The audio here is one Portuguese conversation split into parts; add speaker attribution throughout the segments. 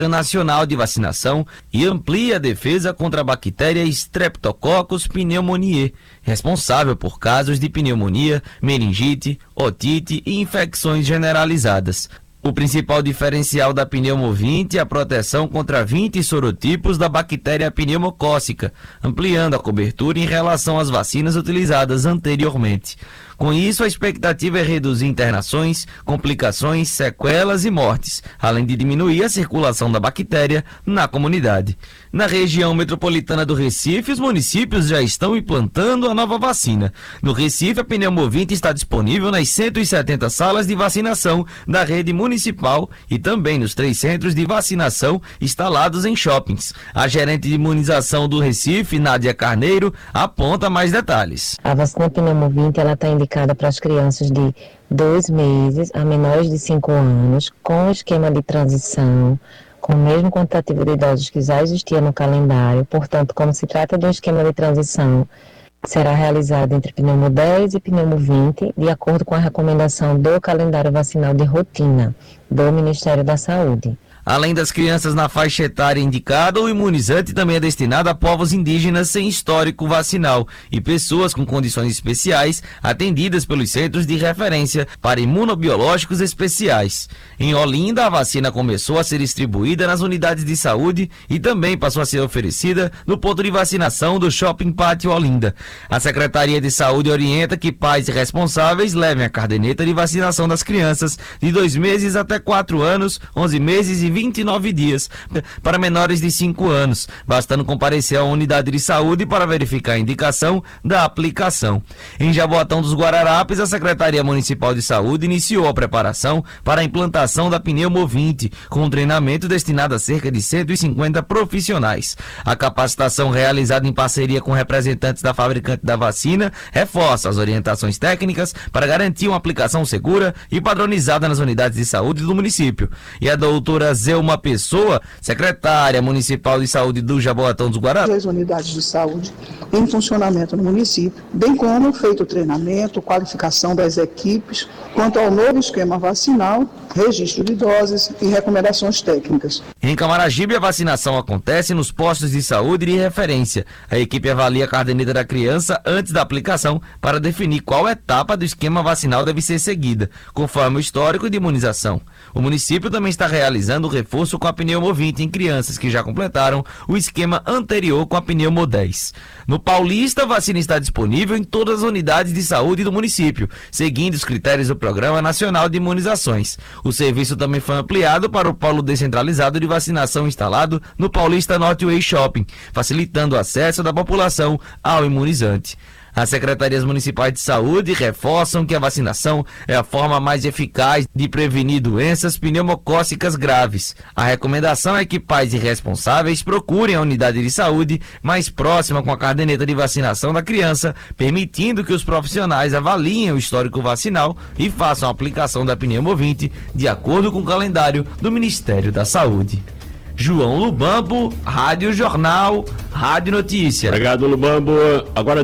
Speaker 1: nacional de vacinação e amplia a defesa contra a bactéria Streptococcus pneumoniae, responsável por casos de pneumonia, meningite, otite e infecções generalizadas. O principal diferencial da pneumovinte é a proteção contra 20 sorotipos da bactéria pneumocócica, ampliando a cobertura em relação às vacinas utilizadas anteriormente. Com isso, a expectativa é reduzir internações, complicações, sequelas e mortes, além de diminuir a circulação da bactéria na comunidade. Na região metropolitana do Recife, os municípios já estão implantando a nova vacina. No Recife, a pneumovinte está disponível nas 170 salas de vacinação da rede municipal e também nos 3 centros de vacinação instalados em shoppings. A gerente de imunização do Recife, Nádia Carneiro, aponta mais detalhes.
Speaker 2: A vacina pneumovinte está indicada para as crianças de 2 meses a menores de 5 anos, com esquema de transição, com o mesmo quantitativo de doses que já existia no calendário. Portanto, como se trata de um esquema de transição, será realizado entre pneumo 10 e pneumo 20, de acordo com a recomendação do calendário vacinal de rotina do Ministério da Saúde.
Speaker 1: Além das crianças na faixa etária indicada, o imunizante também é destinado a povos indígenas sem histórico vacinal e pessoas com condições especiais atendidas pelos centros de referência para imunobiológicos especiais. Em Olinda, a vacina começou a ser distribuída nas unidades de saúde e também passou a ser oferecida no ponto de vacinação do Shopping Pátio Olinda. A Secretaria de Saúde orienta que pais e responsáveis levem a caderneta de vacinação das crianças de 2 meses até 4 anos, 11 meses e 29 dias para menores de 5 anos, bastando comparecer à unidade de saúde para verificar a indicação da aplicação. Em Jaboatão dos Guararapes, a Secretaria Municipal de Saúde iniciou a preparação para a implantação da pneumovinte, com um treinamento destinado a cerca de 150 profissionais. A capacitação realizada em parceria com representantes da fabricante da vacina reforça as orientações técnicas para garantir uma aplicação segura e padronizada nas unidades de saúde do município. E a doutora Zelma Pessoa, secretária municipal de saúde do Jaboatão dos Guararapes.
Speaker 3: As unidades de saúde em funcionamento no município, bem como feito o treinamento, qualificação das equipes, quanto ao novo esquema vacinal, registro de doses e recomendações técnicas.
Speaker 1: Em Camaragibe, a vacinação acontece nos postos de saúde de referência. A equipe avalia a caderneta da criança antes da aplicação para definir qual etapa do esquema vacinal deve ser seguida, conforme o histórico de imunização. O município também está realizando o reforço com a pneumovinte em crianças que já completaram o esquema anterior com a pneumo 10. No Paulista, a vacina está disponível em todas as unidades de saúde do município, seguindo os critérios do Programa Nacional de Imunizações. O serviço também foi ampliado para o polo descentralizado de vacinação instalado no Paulista Northway Shopping, facilitando o acesso da população ao imunizante. As secretarias municipais de saúde reforçam que a vacinação é a forma mais eficaz de prevenir doenças pneumocócicas graves. A recomendação é que pais e responsáveis procurem a unidade de saúde mais próxima com a caderneta de vacinação da criança, permitindo que os profissionais avaliem o histórico vacinal e façam a aplicação da pneumovinte de acordo com o calendário do Ministério da Saúde. João Lubambo, Rádio Jornal, Rádio Notícia.
Speaker 4: Obrigado, Lubambo. Agora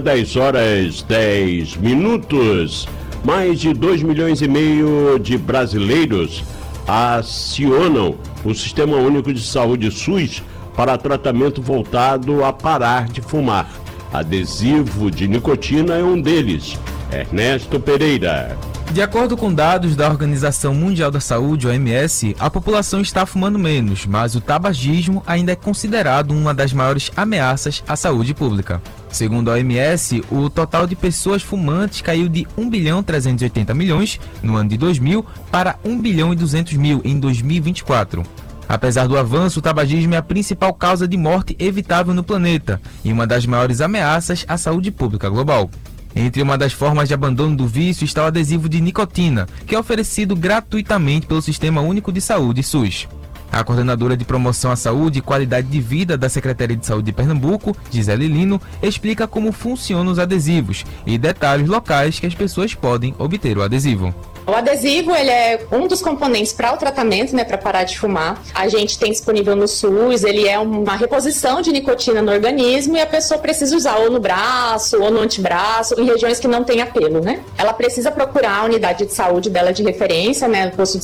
Speaker 4: 10h10. Mais de 2,5 milhões de brasileiros acionam o Sistema Único de Saúde SUS para tratamento voltado a parar de fumar. Adesivo de nicotina é um deles. Ernesto Pereira.
Speaker 5: De acordo com dados da Organização Mundial da Saúde, OMS, a população está fumando menos, mas o tabagismo ainda é considerado uma das maiores ameaças à saúde pública. Segundo a OMS, o total de pessoas fumantes caiu de 1,380 bilhões no ano de 2000 para 1,2 bilhão em 2024. Apesar do avanço, o tabagismo é a principal causa de morte evitável no planeta e uma das maiores ameaças à saúde pública global. Entre uma das formas de abandono do vício está o adesivo de nicotina, que é oferecido gratuitamente pelo Sistema Único de Saúde, SUS. A coordenadora de promoção à saúde e qualidade de vida da Secretaria de Saúde de Pernambuco, Gisele Lino, explica como funcionam os adesivos e detalhes locais que as pessoas podem obter o adesivo.
Speaker 6: O adesivo, ele é um dos componentes para o tratamento, para parar de fumar. A gente tem disponível no SUS, ele é uma reposição de nicotina no organismo e a pessoa precisa usar ou no braço ou no antebraço, em regiões que não tem apelo, Ela precisa procurar a unidade de saúde dela de referência, o posto de